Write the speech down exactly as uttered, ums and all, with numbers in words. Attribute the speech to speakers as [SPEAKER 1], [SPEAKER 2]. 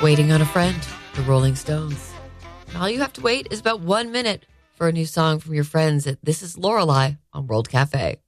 [SPEAKER 1] Waiting on a Friend, the Rolling Stones. And all you have to wait is about one minute for a new song from your friends. This is Lorelei on World Cafe.